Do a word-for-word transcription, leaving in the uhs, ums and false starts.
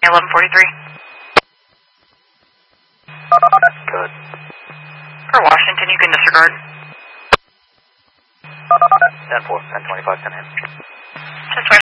eleven forty-three. Good. For Washington, you can disregard. ten four, ten twenty-five, ten in. Just